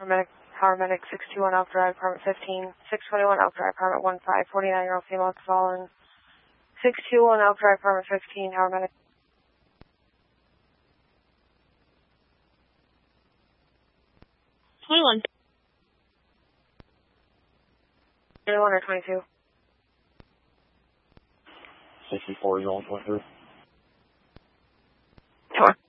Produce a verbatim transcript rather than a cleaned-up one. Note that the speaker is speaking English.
Medic, Power Medic six two one Alpha Drive, apartment fifteen. six twenty-one Alpha Drive, apartment one five. forty-nine-year-old female has fallen. six two one Alpha Drive, apartment fifteen. Power Medic. twenty-one. twenty-one or twenty-two? sixty-four-year-old went through. Sure.